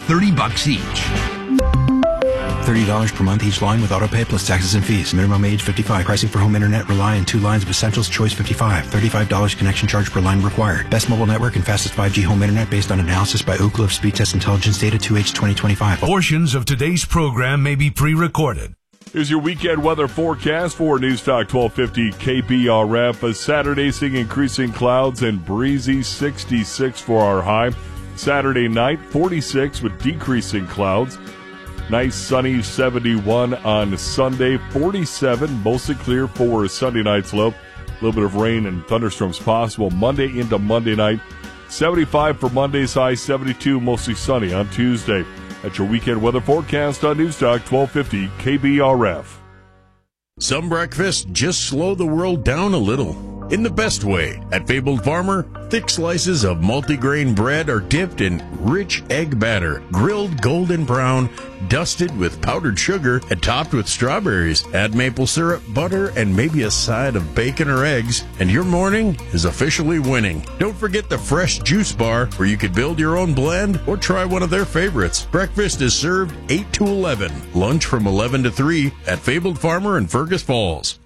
$30 each. $30 per month each line with autopay plus taxes and fees. Minimum age 55. Pricing for home internet rely on 2 lines of Essentials Choice 55. $35 connection charge per line required. Best mobile network and fastest 5G home internet based on analysis by Ookla of Speed Test Intelligence data 2H 2025. Portions of today's program may be pre-recorded. Here's your weekend weather forecast for News Talk 1250 KBRF. A Saturday seeing increasing clouds and breezy 66 for our high. Saturday night 46 with decreasing clouds. Nice sunny 71 on Sunday, 47, mostly clear for Sunday night's low. A little bit of rain and thunderstorms possible Monday into Monday night. 75 for Monday's high, 72 mostly sunny on Tuesday. That's your weekend weather forecast on News Talk 1250 KBRF. Some breakfasts just slow the world down a little. In the best way. At Fabled Farmer, thick slices of multigrain bread are dipped in rich egg batter, grilled golden brown, dusted with powdered sugar, and topped with strawberries. Add maple syrup, butter, and maybe a side of bacon or eggs, and your morning is officially winning. Don't forget the fresh juice bar, where you could build your own blend or try one of their favorites. Breakfast is served 8 to 11. Lunch from 11 to 3 at Fabled Farmer in Fergus Falls.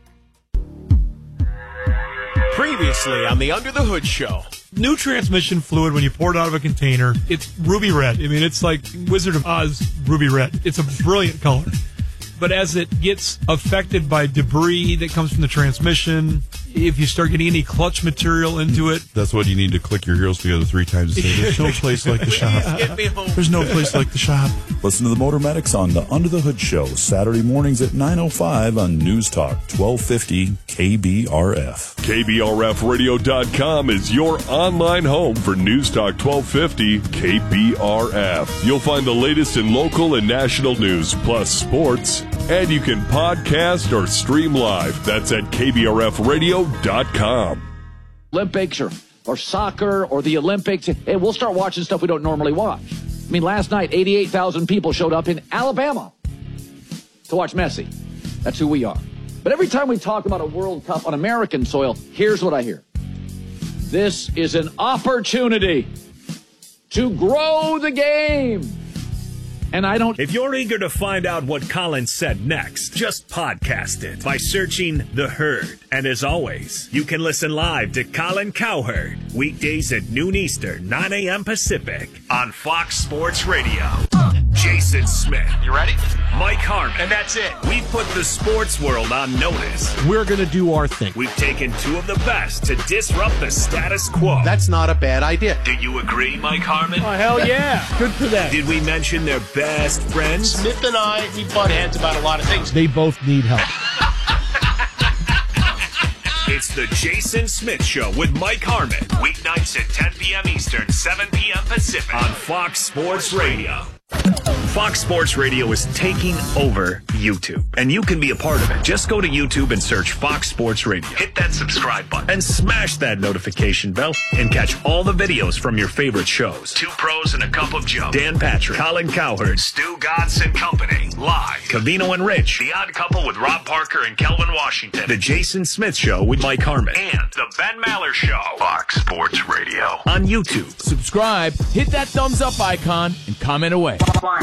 Previously on the Under the Hood Show. New transmission fluid, when you pour it out of a container, it's ruby red. I mean, it's like Wizard of Oz ruby red. It's a brilliant color. But as it gets affected by debris that comes from the transmission, if you start getting any clutch material into it. That's what you need to click your heels together 3 times and say, there's no place like the shop. Get me home. There's no place like the shop. Listen to the Motor Medics on the Under the Hood Show, Saturday mornings at 9:05 on News Talk 1250 KBRF. KBRFradio.com is your online home for News Talk 1250 KBRF. You'll find the latest in local and national news, plus sports, and you can podcast or stream live. That's at KBRFradio.com. Olympics or soccer or the Olympics, and we'll start watching stuff we don't normally watch. I mean, last night, 88,000 people showed up in Alabama to watch Messi. That's who we are. But every time we talk about a World Cup on American soil, here's what I hear. This is an opportunity to grow the game. And I don't... If you're eager to find out what Colin said next, just podcast it by searching The Herd. And as always, you can listen live to Colin Cowherd weekdays at noon Eastern, 9 a.m. Pacific on Fox Sports Radio. Jason Smith. You ready? Mike Harmon. And that's it. We put the sports world on notice. We're going to do our thing. We've taken 2 of the best to disrupt the status quo. That's not a bad idea. Do you agree, Mike Harmon? Oh, hell yeah. Good for them. Did we mention their best friends? Smith and I, we butt heads about a lot of things. They both need help. It's the Jason Smith Show with Mike Harmon. Weeknights at 10 p.m. Eastern, 7 p.m. Pacific on Fox Sports Radio. Fox Sports Radio is taking over YouTube, and you can be a part of it. Just go to YouTube and search Fox Sports Radio. Hit that subscribe button and smash that notification bell and catch all the videos from your favorite shows. 2 Pros and a Cup of Joe. Dan Patrick, Colin Cowherd, Stu Gotts and Company. Live. Covino and Rich. The Odd Couple with Rob Parker and Kelvin Washington. The Jason Smith Show with Mike Harmon. And the Ben Maller Show. Fox Sports Radio. On YouTube. Subscribe, hit that thumbs up icon, and comment away.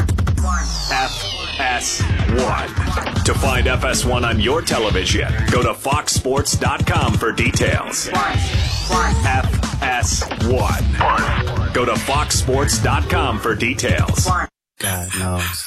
FS1. To find FS1 on your television, go to foxsports.com for details. FS1. Go to foxsports.com for details. God knows.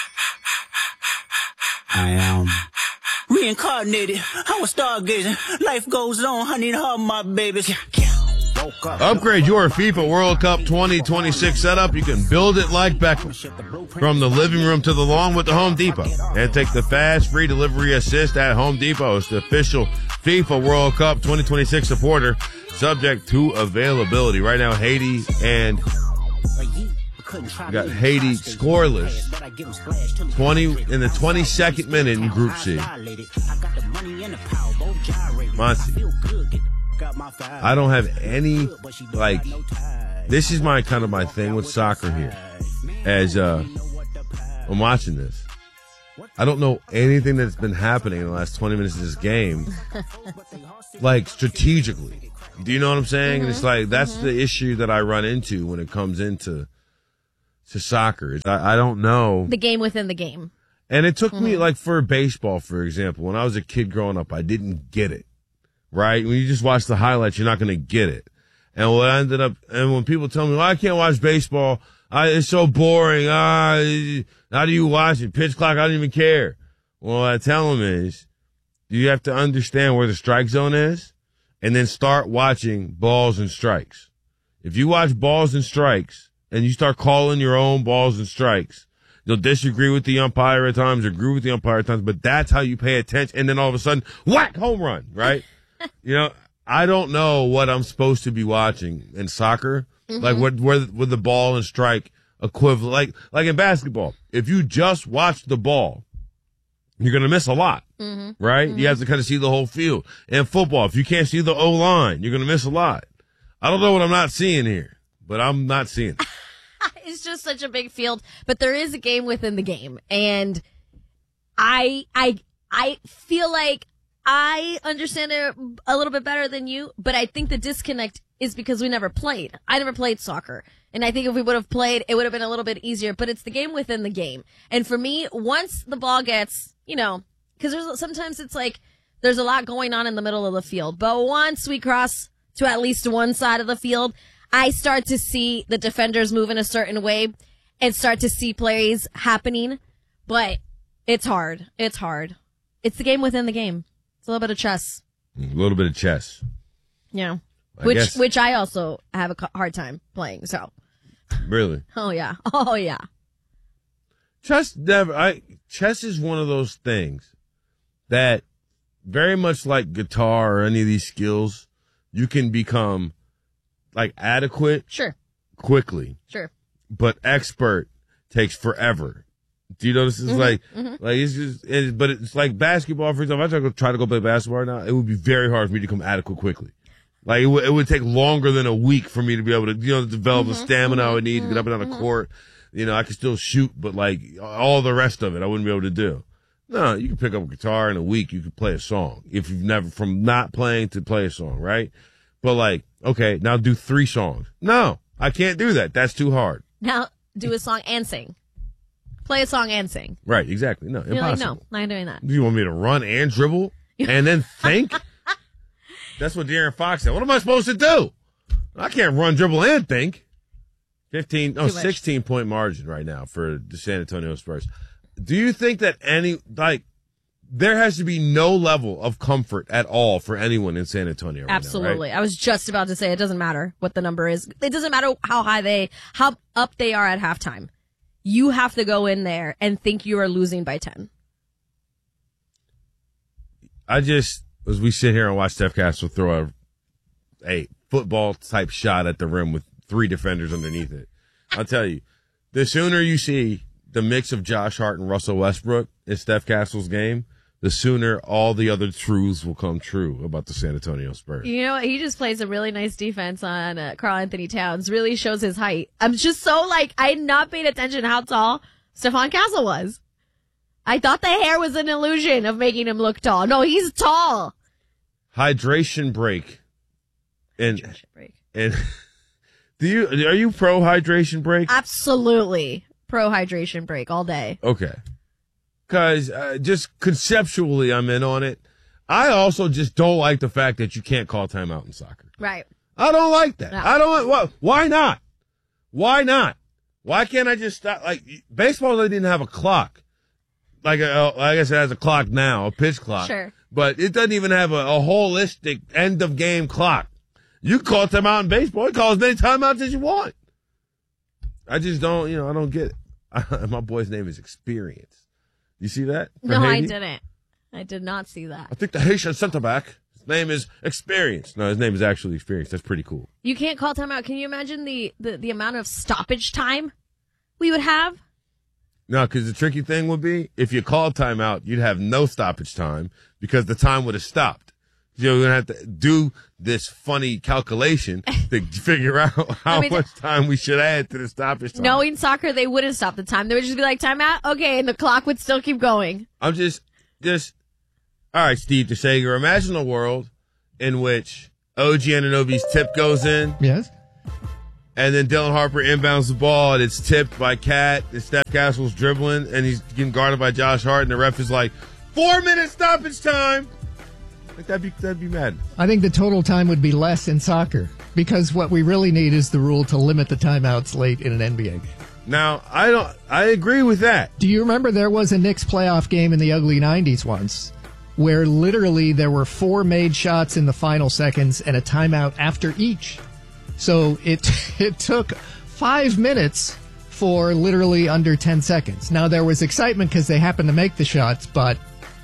I am reincarnated. I was stargazing. Life goes on. I need all my babies. Upgrade your FIFA World Cup 2026 setup. You can build it like Beckham. From the living room to the lawn with the Home Depot. And take the fast, free delivery assist at Home Depot. It's the official FIFA World Cup 2026 supporter, subject to availability. Right now, Haiti and... We got Haiti scoreless. 20 in the 22nd minute in Group C. Monty, I don't have any, this is my kind of my thing with soccer here. As I'm watching this, I don't know anything that's been happening in the last 20 minutes of this game, strategically. Do you know what I'm saying? Mm-hmm. And it's that's the issue that I run into when it comes into to soccer. I don't know. The game within the game. And it took me, like, for baseball, for example, when I was a kid growing up, I didn't get it, right? When you just watch the highlights, you're not going to get it. And what I ended up, and when people tell me, well, I can't watch baseball, it's so boring. How do you watch it? Pitch clock, I don't even care. Well, what I tell them is, you have to understand where the strike zone is, and then start watching balls and strikes. If you watch balls and strikes, and you start calling your own balls and strikes, you'll disagree with the umpire at times, agree with the umpire at times, but that's how you pay attention. And then all of a sudden, whack, home run, right? I don't know what I'm supposed to be watching in soccer, like where the ball and strike equivalent, like in basketball. If you just watch the ball, you're going to miss a lot, right? You have to kind of see the whole field. In football, if you can't see the O-line, you're going to miss a lot. I don't know what I'm not seeing here, but I'm not seeing it. It's just such a big field, but there is a game within the game, and I feel like I understand it a little bit better than you, but I think the disconnect is because we never played. I never played soccer, and I think if we would have played, it would have been a little bit easier, but it's the game within the game. And for me, once the ball gets, because sometimes it's like there's a lot going on in the middle of the field, but once we cross to at least one side of the field, I start to see the defenders move in a certain way and start to see plays happening, but it's hard. It's hard. It's the game within the game. It's a little bit of chess. A little bit of chess. Yeah. Which I also have a hard time playing, so. Really? Oh, yeah. Oh, yeah. Chess is one of those things that very much like guitar or any of these skills, you can become like adequate quickly. Sure. But expert takes forever. Do you notice? It's like it's just, but it's like basketball, for example. If I try to go play basketball right now, it would be very hard for me to become adequate quickly. Like it would take longer than a week for me to be able to, develop the stamina I would need to get up and down the court. I could still shoot, but like all the rest of it, I wouldn't be able to do. No, you can pick up a guitar in a week. You could play a song if you've never, from not playing to play a song, right? But like, okay, now do 3 songs. No, I can't do that. That's too hard. Now do a song and sing. Play a song and sing. Right, exactly. No, You're impossible. like, no, not doing that. Do you want me to run and dribble and then think? That's what De'Aaron Fox said. What am I supposed to do? I can't run, dribble, and think. 16-point margin right now for the San Antonio Spurs. Do you think that there has to be no level of comfort at all for anyone in San Antonio right Absolutely. now, right? I was just about to say it doesn't matter what the number is. It doesn't matter how up they are at halftime. You have to go in there and think you are losing by 10. As we sit here and watch Steph Castle throw a football type shot at the rim with 3 defenders underneath it, I'll tell you, the sooner you see the mix of Josh Hart and Russell Westbrook in Steph Castle's game, the sooner all the other truths will come true about the San Antonio Spurs. You know what? He just plays a really nice defense on Karl Anthony Towns. Really shows his height. I'm just so I had not paid attention how tall Stephon Castle was. I thought the hair was an illusion of making him look tall. No, he's tall. Hydration break. And are you pro hydration break? Absolutely. Pro hydration break all day. Okay. Because just conceptually, I'm in on it. I also just don't like the fact that you can't call timeout in soccer. Right. I don't like that. No. I don't. Why not? Why not? Why can't I just stop? Like baseball, they didn't have a clock. I guess it has a clock now, a pitch clock. Sure. But it doesn't even have a holistic end of game clock. You can call timeout in baseball. You call as many timeouts as you want. I just don't. I don't get it. My boy's name is Experience. You see that? No, Haiti? I didn't. I did not see that. I think the Haitian center back, his name is Experience. No, his name is actually Experience. That's pretty cool. You can't call timeout. Can you imagine the amount of stoppage time we would have? No, because the tricky thing would be, if you called timeout, you'd have no stoppage time because the time would have stopped. You're going to have to do this funny calculation to figure out how much time we should add to the stoppage time. Knowing soccer, they wouldn't stop the time. They would just be like, timeout? Okay, and the clock would still keep going. I'm just, all right, Steve DeSager, imagine a world in which OG Anunoby's tip goes in. Yes. and then Dylan Harper inbounds the ball, and it's tipped by Cat, and Steph Castle's dribbling, and he's getting guarded by Josh Hart, and the ref is like, 4-minute stoppage time. Like that'd be mad. I think the total time would be less in soccer, because what we really need is the rule to limit the timeouts late in an NBA game. Now, I agree with that. Do you remember there was a Knicks playoff game in the ugly 90s once where literally there were 4 made shots in the final seconds and a timeout after each? So it took 5 minutes for literally under 10 seconds. Now, there was excitement because they happened to make the shots, but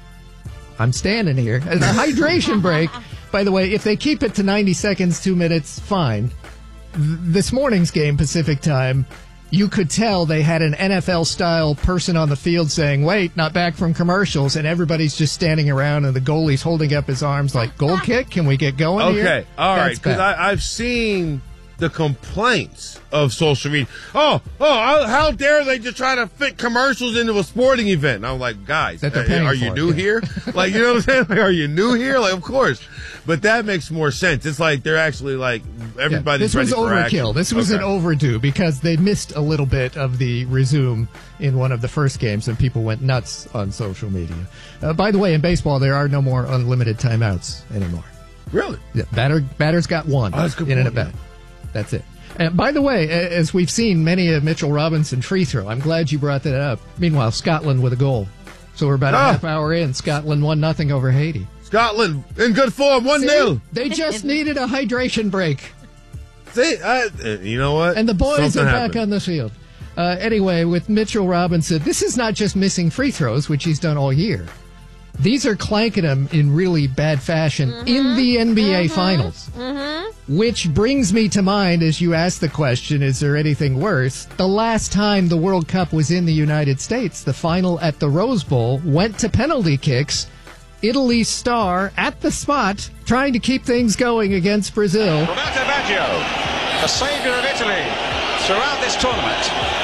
I'm standing here. The hydration break, by the way, if they keep it to 90 seconds, 2 minutes, fine. This morning's game, Pacific time, you could tell they had an NFL-style person on the field saying, wait, not back from commercials, and everybody's just standing around, and the goalie's holding up his arms like, goal kick? Can we get going here? Okay, all right, because I've seen the complaints of social media. Oh, how dare they just try to fit commercials into a sporting event? And I'm like, guys, are you new here? Like, you know what I'm saying? Like, are you new here? Like, of course. But that makes more sense. It's like they're actually like, everybody's ready for action. This was overkill. This was an overdue because they missed a little bit of the resume in one of the first games, and people went nuts on social media. By the way, in baseball, there are no more unlimited timeouts anymore. Really? Yeah, batter's got one in an at-bat. That's it. And by the way, as we've seen many of Mitchell Robinson free throw, I'm glad you brought that up. Meanwhile, Scotland with a goal. So we're about a half hour in. Scotland 1-0 over Haiti. Scotland in good form, 1-0. They just needed a hydration break. See, you know what? And the boys are back on the field. Anyway, with Mitchell Robinson, this is not just missing free throws, which he's done all year. These are clanking him in really bad fashion in the NBA Finals. Which brings me to mind, as you asked the question, is there anything worse? The last time the World Cup was in the United States, the final at the Rose Bowl, went to penalty kicks. Italy's star at the spot, trying to keep things going against Brazil. Roberto Baggio, the saviour of Italy throughout this tournament.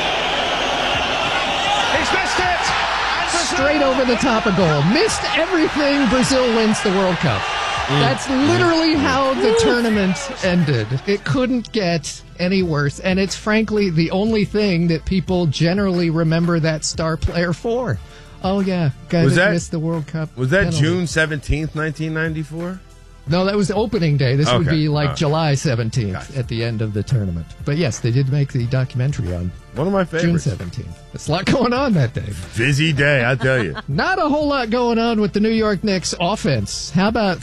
He's missed it! Straight over the top of goal. Missed everything. Brazil wins the World Cup. That's literally how the tournament ended. It couldn't get any worse. And it's frankly the only thing that people generally remember that star player for. Oh, yeah. Guy that missed the World Cup. Was that penalty. June 17th, 1994? No, that was opening day. This would be like July 17th at the end of the tournament. But yes, they did make the documentary on one of my favorites. June 17th. There's a lot going on that day. Busy day, I tell you. Not a whole lot going on with the New York Knicks offense. How about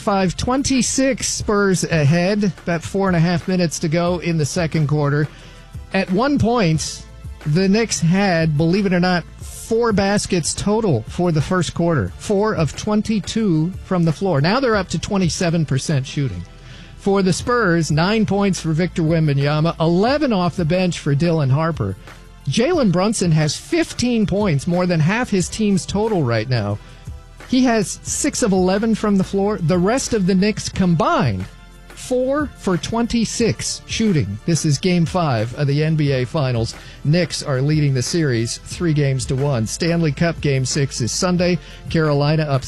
35-26 Spurs ahead? About 4.5 minutes to go in the second quarter. At one point, the Knicks had, believe it or not, 4 baskets total for the first quarter. 4 of 22 from the floor. Now they're up to 27% shooting. For the Spurs, 9 points for Victor Wembanyama, 11 off the bench for Dylan Harper. Jalen Brunson has 15 points, more than half his team's total right now. He has 6 of 11 from the floor. The rest of the Knicks combined, 4 for 26 shooting. This is Game 5 of the NBA Finals. Knicks are leading the series 3-1. Stanley Cup Game 6 is Sunday. Carolina up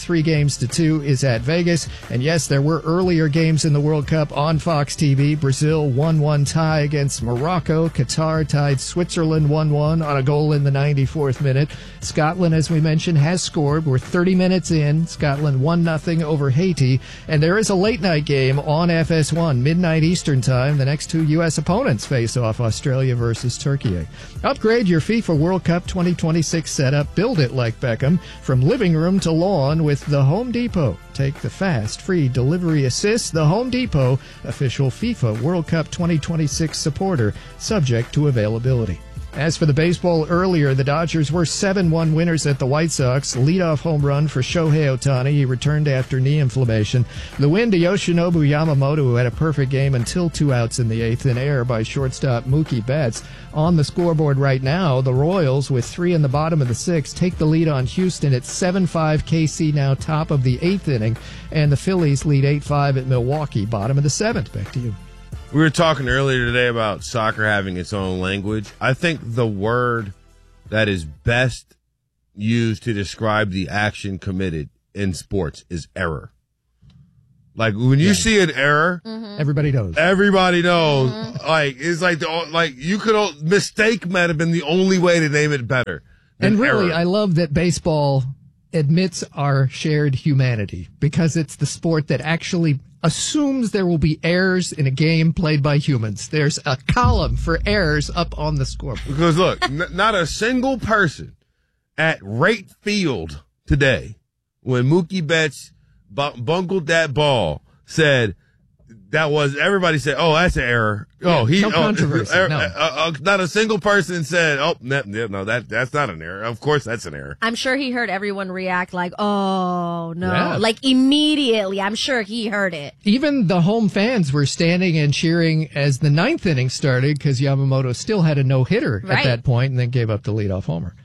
3-2 is at Vegas. And yes, there were earlier games in the World Cup on Fox TV. Brazil 1-1 tie against Morocco. Qatar tied Switzerland 1-1 on a goal in the 94th minute. Scotland, as we mentioned, has scored. We're 30 minutes in. Scotland 1-0 over Haiti. And there is a late night game on FS1, midnight Eastern time. The next 2 U.S. opponents face off, Australia versus Turkey. Upgrade your FIFA World Cup 2026 setup. Build it like Beckham. From living room to lawn with the Home Depot. Take the fast, free delivery assist. The Home Depot, official FIFA World Cup 2026 supporter, subject to availability. As for the baseball, earlier, the Dodgers were 7-1 winners at the White Sox. Leadoff home run for Shohei Ohtani. He returned after knee inflammation. The win to Yoshinobu Yamamoto, who had a perfect game until 2 outs in the 8th, in error by shortstop Mookie Betts. On the scoreboard right now, the Royals, with 3 in the bottom of the 6th, take the lead on Houston at 7-5. KC now top of the 8th inning. And the Phillies lead 8-5 at Milwaukee, bottom of the 7th. Back to you. We were talking earlier today about soccer having its own language. I think the word that is best used to describe the action committed in sports is error. Like when you see an error, everybody knows. Everybody knows. Like it's like you could mistake might have been the only way to name it better. And really, error. I love that baseball admits our shared humanity because it's the sport that actually assumes there will be errors in a game played by humans. There's a column for errors up on the scoreboard. Because look, not a single person at right field today, when Mookie Betts bungled that ball, said everybody said, "Oh, that's an error." No controversy. No. Not a single person said, "Oh, no, that's not an error." Of course, that's an error. I'm sure he heard everyone react like, "Oh no!" Yeah. Like immediately. I'm sure he heard it. Even the home fans were standing and cheering as the ninth inning started because Yamamoto still had a no-hitter at that point and then gave up the leadoff homer.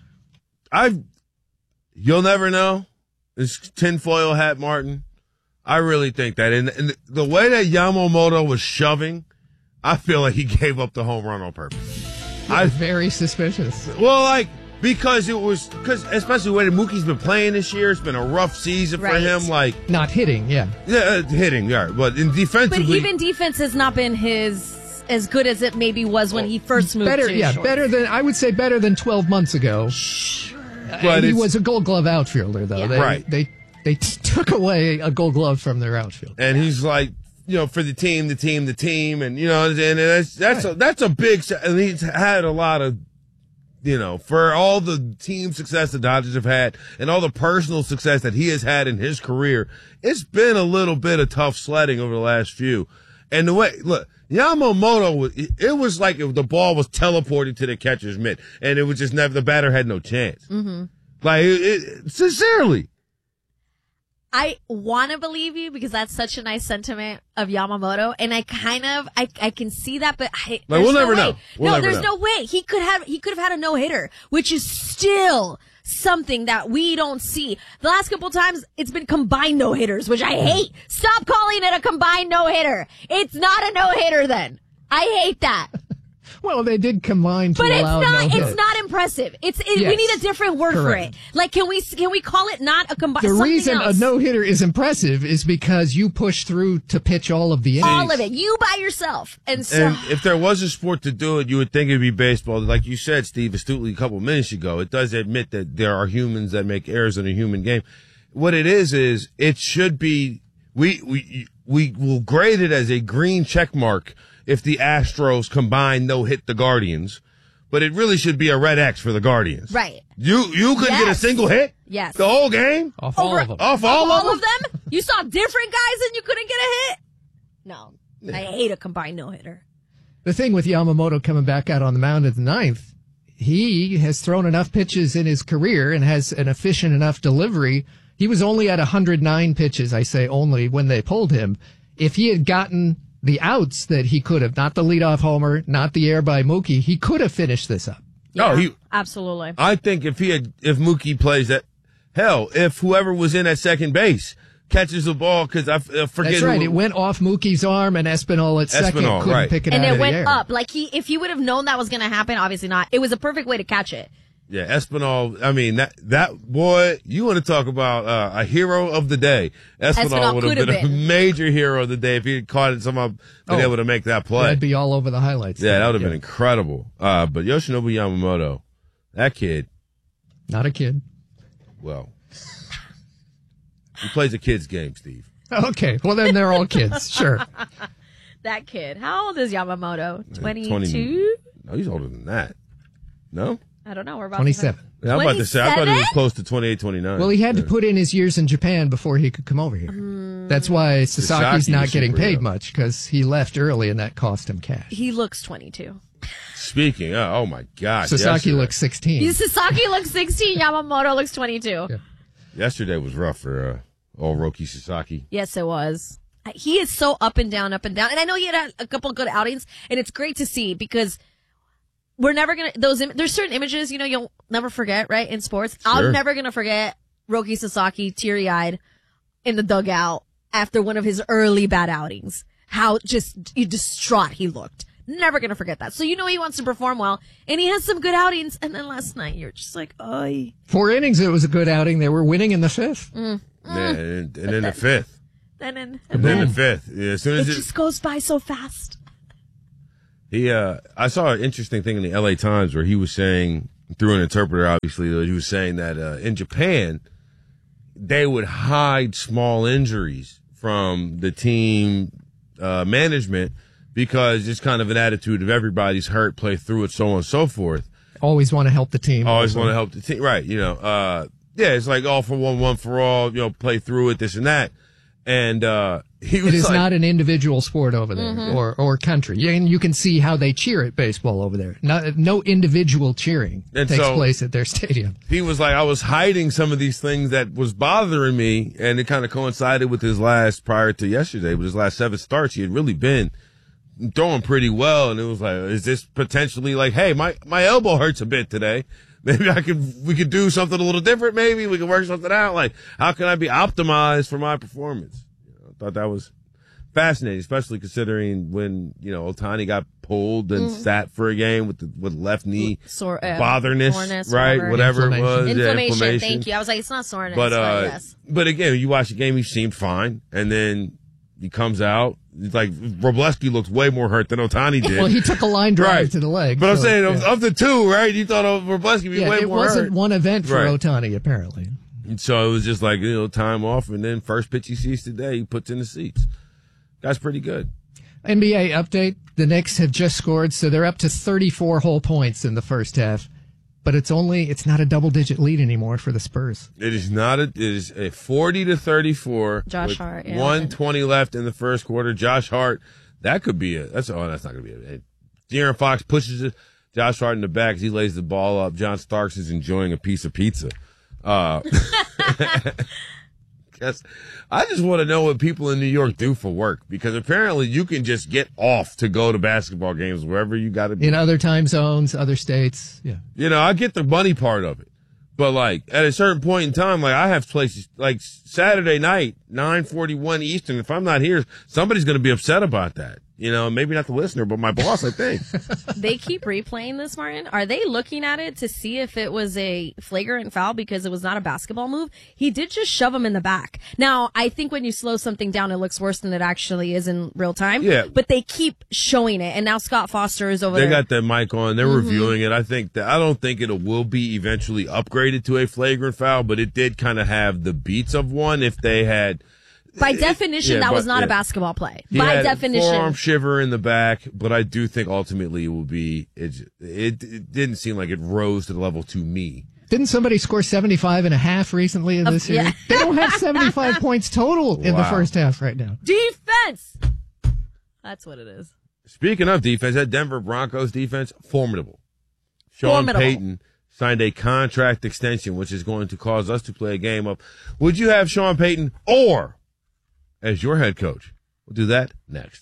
You'll never know. It's tinfoil hat, Martin. I really think that. And the way that Yamamoto was shoving, I feel like he gave up the home run on purpose. Very suspicious. Well, because especially when Mookie's been playing this year, it's been a rough season for him. Like not hitting, hitting, yeah. But in defensively, but even defense has not been as good as it maybe was when he first moved. Better than I would say better than 12 months ago. But he was a Gold Glove outfielder, though. Yeah. They took away a Gold Glove from their outfield. And he's like, for the team, and that's a big. And he's had a lot of, for all the team success the Dodgers have had and all the personal success that he has had in his career, it's been a little bit of tough sledding over the last few. And the way, look, Yamamoto, it was like if the ball was teleported to the catcher's mitt, and it was just never, the batter had no chance. Mm-hmm. Like, sincerely. I want to believe you because that's such a nice sentiment of Yamamoto, and I can see that, but we'll never know. There's no way he could have had a no-hitter, which is still something that we don't see. The last couple times it's been combined no-hitters, which I hate. Stop calling it a combined no-hitter. It's not a no-hitter then. I hate that. Well, they did combine to allow no-hit. It's not impressive. We need a different word for it. Like, can we call it not a combined? The reason a no-hitter is impressive is because you push through to pitch all of the innings. All of it. You by yourself. And if there was a sport to do it, you would think it'd be baseball. Like you said, Steve, astutely a couple of minutes ago, it does admit that there are humans that make errors in a human game. What it is it should be, we will grade it as a green check mark if the Astros combined no-hit the Guardians, but it really should be a red X for the Guardians. Right. You couldn't get a single hit? Yes. The whole game? Off all of them. Off all of them? You saw different guys and you couldn't get a hit? No. I hate a combined no-hitter. The thing with Yamamoto coming back out on the mound at the ninth, he has thrown enough pitches in his career and has an efficient enough delivery. He was only at 109 pitches, I say only, when they pulled him. If he had gotten the outs that he could have, not the leadoff homer, not the air by Mookie, he could have finished this up. Yeah, absolutely. I think if Mookie plays that, if whoever was in at second base catches the ball, because I forget. That's right. It went off Mookie's arm, and Espinal at second couldn't pick it out of the air. And it went up. Like if he would have known that was going to happen, obviously not. It was a perfect way to catch it. Yeah, Espinal, I mean, that boy, you want to talk about a hero of the day. Espinal would have been a major hero of the day if he had caught it, somehow been able to make that play. That'd be all over the highlights. Yeah, that would have been incredible. But Yoshinobu Yamamoto, that kid. Not a kid. Well, he plays a kid's game, Steve. Okay, well then they're all kids, sure. That kid. How old is Yamamoto? 22? No, he's older than that. No? I don't know. We're about 27. Yeah, I'm about to say, I thought he was close to 28, 29. Well, he had to put in his years in Japan before he could come over here. That's why Sasaki's not getting paid much, because he left early and that cost him cash. He looks 22. Speaking of, oh my gosh. Sasaki looks 16. Sasaki looks 16, Yamamoto looks 22. Yeah. Yesterday was rough for old Roki Sasaki. Yes, it was. He is so up and down. And I know he had a couple of good outings, and it's great to see because we're never going to, there's certain images, you'll never forget, right, in sports. Sure. I'm never going to forget Roki Sasaki teary-eyed in the dugout after one of his early bad outings. How distraught he looked. Never going to forget that. So he wants to perform well, and he has some good outings, and then last night you're just like, oy. 4 innings, it was a good outing. They were winning in the 5th. Yeah, and in the 5th. then in the fifth. Yeah, as soon as it just goes by so fast. I saw an interesting thing in the LA Times where he was saying, through an interpreter, obviously, he was saying that in Japan, they would hide small injuries from the team management because it's kind of an attitude of everybody's hurt, play through it, so on and so forth. Always want to help the team. Always want to help the team. Right. It's like all for one for all, play through it, this and that. And he was It is not an individual sport over there or country. And you can see how they cheer at baseball over there. No individual cheering takes place at their stadium. He was like, I was hiding some of these things that was bothering me, and it kind of coincided with his last, prior to yesterday, with his last 7 starts. He had really been throwing pretty well, and it was like, is this potentially like, hey, my elbow hurts a bit today. Maybe we could do something a little different. Maybe we can work something out. Like, how can I be optimized for my performance? I thought that was fascinating, especially considering when, Ohtani got pulled and sat for a game with left knee botherness, soreness, right? Whatever it was. Inflammation. Thank you. I was like, it's not soreness. But again, you watch the game, he seemed fine. And then he comes out. It's like Wroblewski looked way more hurt than Ohtani did. Well, he took a line drive to the leg. But I'm saying, of the two, right, you thought Wroblewski would be way more hurt. It wasn't one event for Ohtani, apparently. And so it was just like, time off, and then first pitch he sees today, he puts in the seats. Guy's pretty good. NBA update. The Knicks have just scored, so they're up to 34 whole points in the first half. But it's not a double-digit lead anymore for the Spurs. It is not. It is a 40-34. Josh Hart, 1:20 left in the first quarter. Josh Hart, that could be it. That's not going to be it. De'Aaron Fox pushes it. Josh Hart in the back as he lays the ball up. John Starks is enjoying a piece of pizza. I just want to know what people in New York do for work, because apparently you can just get off to go to basketball games wherever you got to be. In other time zones, other states, yeah. I get the money part of it, but like at a certain point in time, like I have places like Saturday night, 9:41 Eastern. If I'm not here, somebody's going to be upset about that. Maybe not the listener, but my boss, I think. They keep replaying this, Martin. Are they looking at it to see if it was a flagrant foul because it was not a basketball move? He did just shove him in the back. Now, I think when you slow something down, it looks worse than it actually is in real time. Yeah. But they keep showing it, and now Scott Foster is over there. They got that mic on. They're reviewing it. I don't think it will be eventually upgraded to a flagrant foul, but it did kind of have the beats of one if they had... By definition, that was not a basketball play. He By had definition. Forearm shiver in the back, but I do think ultimately it will be, it didn't seem like it rose to the level to me. Didn't somebody score 75.5 recently in this year? Yeah. They don't have 75 points total in the first half right now. Defense! That's what it is. Speaking of defense, that Denver Broncos defense, formidable. Sean Payton signed a contract extension, which is going to cause us to play a game of, would you have Sean Payton or as your head coach? We'll do that next.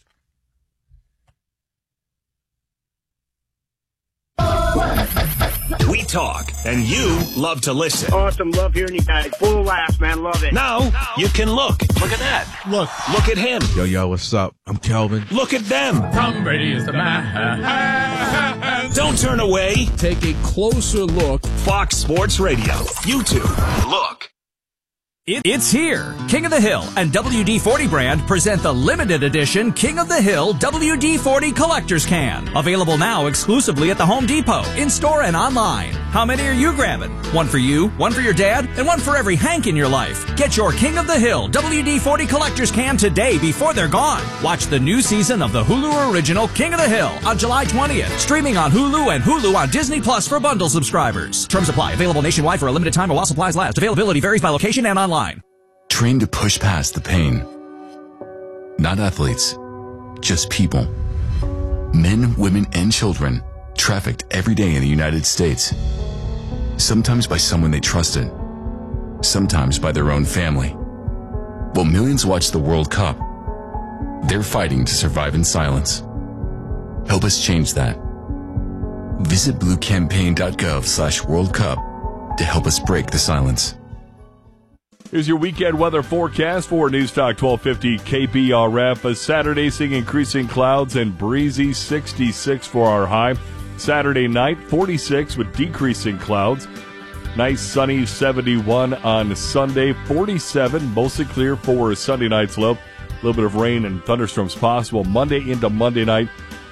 We talk, and you love to listen. Awesome. Love hearing you guys. Full of laughs, man. Love it. Now you can look. Look at that. Look at him. Yo, what's up? I'm Kelvin. Look at them. Tom Brady is the man. Don't turn away. Take a closer look. Fox Sports Radio. YouTube. Look. It's here. King of the Hill and WD-40 brand present the limited edition King of the Hill WD-40 Collector's Can. Available now exclusively at the Home Depot, in-store and online. How many are you grabbing? One for you, one for your dad, and one for every Hank in your life. Get your King of the Hill WD-40 Collector's Can today before they're gone. Watch the new season of the Hulu original King of the Hill on July 20th. Streaming on Hulu and Hulu on Disney Plus for bundle subscribers. Terms apply. Available nationwide for a limited time or while supplies last. Availability varies by location and online. Train to push past the pain. Not athletes, just people. Men, women, and children trafficked every day in the United States. Sometimes by someone they trusted, sometimes by their own family. While millions watch the World Cup, they're fighting to survive in silence. Help us change that. Visit bluecampaign.gov/World Cup to help us break the silence. Here's your weekend weather forecast for News Talk 1250 KBRF. A Saturday seeing increasing clouds and breezy, 66 for our high. Saturday night, 46 with decreasing clouds. Nice sunny 71 on Sunday, 47, mostly clear for Sunday night's low. A little bit of rain and thunderstorms possible Monday into Monday night.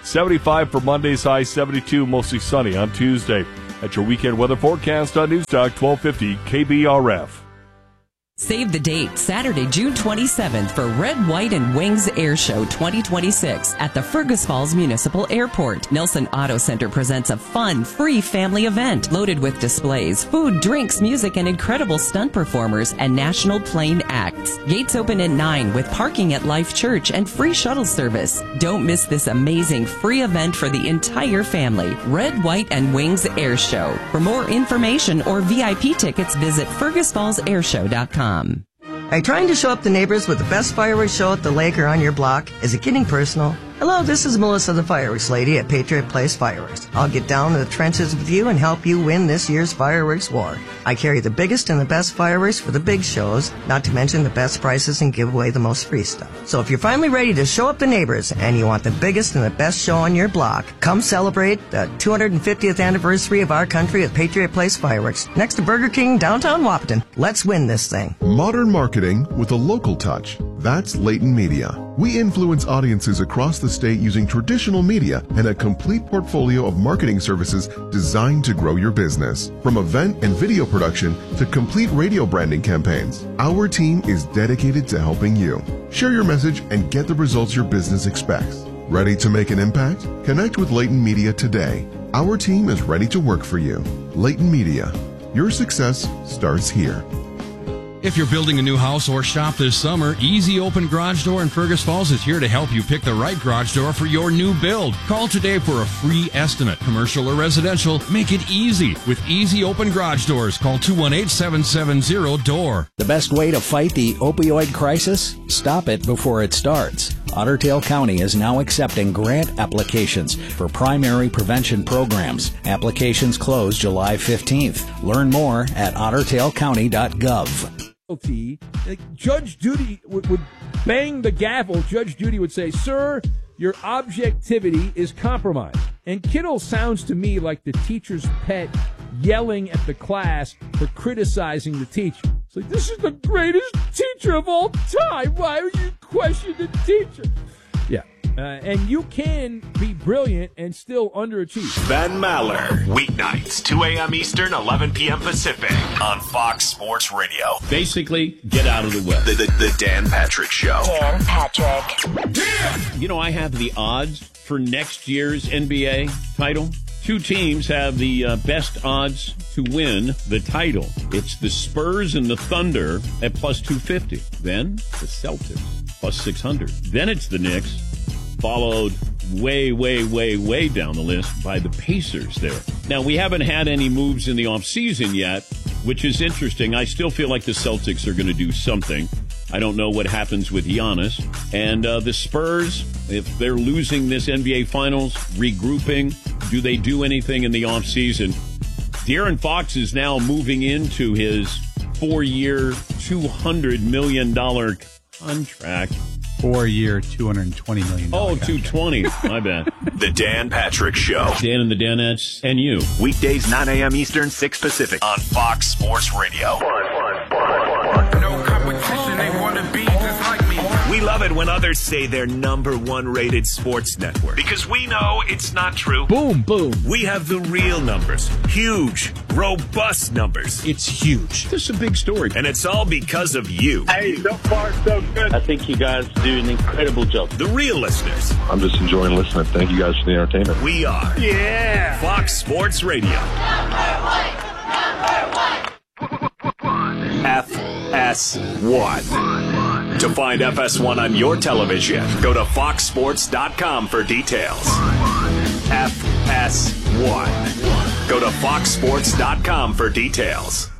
75 for Monday's high, 72, mostly sunny on Tuesday. That's your weekend weather forecast on News Talk 1250 KBRF. Save the date, Saturday, June 27th for Red, White, and Wings Air Show 2026 at the Fergus Falls Municipal Airport. Nelson Auto Center presents a fun, free family event loaded with displays, food, drinks, music, and incredible stunt performers and national plane acts. Gates open at 9 with parking at Life Church and free shuttle service. Don't miss this amazing free event for the entire family. Red, White, and Wings Air Show. For more information or VIP tickets, visit FergusFallsAirshow.com. Are you trying to show up the neighbors with the best fireworks show at the lake or on your block? Is it getting personal? Hello, this is Melissa the Fireworks Lady at Patriot Place Fireworks. I'll get down to the trenches with you and help you win this year's fireworks war. I carry the biggest and the best fireworks for the big shows, not to mention the best prices and give away the most free stuff. So if you're finally ready to show up the neighbors and you want the biggest and the best show on your block, come celebrate the 250th anniversary of our country at Patriot Place Fireworks, next to Burger King, downtown Wahpeton. Let's win this thing. Modern marketing with a local touch. That's Leighton Media. We influence audiences across the state using traditional media and a complete portfolio of marketing services designed to grow your business. From event and video production to complete radio branding campaigns, our team is dedicated to helping you. Share your message and get the results your business expects. Ready to make an impact? Connect with Leighton Media today. Our team is ready to work for you. Leighton Media. Your success starts here. If you're building a new house or shop this summer, Easy Open Garage Door in Fergus Falls is here to help you pick the right garage door for your new build. Call today for a free estimate. Commercial or residential, make it easy with Easy Open Garage Doors. Call 218-770-DOOR. The best way to fight the opioid crisis? Stop it before it starts. Otter Tail County is now accepting grant applications for primary prevention programs. Applications close July 15th. Learn more at ottertailcounty.gov. Judge Judy would bang the gavel. Judge Judy would say, "Sir, your objectivity is compromised." And Kittle sounds to me like the teacher's pet yelling at the class for criticizing the teacher. It's like, this is the greatest teacher of all time. Why would you question the teacher? Yeah. And you can be brilliant and still underachieve. Ben Maller, weeknights, 2 a.m. Eastern, 11 p.m. Pacific, on Fox Sports Radio. Basically, get out of the way. The Dan Patrick Show. Dan Patrick. You know, I have the odds for next year's NBA title. Two teams have the best odds to win the title. It's the Spurs and the Thunder at plus 250. Then the Celtics, plus 600. Then it's the Knicks, followed way down the list by the Pacers there. Now, we haven't had any moves in the offseason yet, which is interesting. I still feel like the Celtics are going to do something. I don't know what happens with Giannis. And the Spurs, if they're losing this NBA Finals, regrouping, do they do anything in the offseason? De'Aaron Fox is now moving into his 4-year, $200 million contract. 4-year, $220 million. Oh, 220. My bad. The Dan Patrick Show. Dan and the Danettes and you. Weekdays, 9 a.m. Eastern, 6 Pacific, on Fox Sports Radio. No competition, they want to be just like me. We love it when others say they're #1 rated sports network, because we know it's not true. Boom, boom. We have the real numbers. Huge, robust numbers. It's huge. This is a big story. And it's all because of you. Hey, so far, so good. I think you guys do an incredible job. The real listeners. I'm just enjoying listening. Thank you guys for the entertainment. We are. Yeah. Fox Sports Radio. FS1. To find FS1 on your television, go to foxsports.com for details. FS1. Go to foxsports.com for details.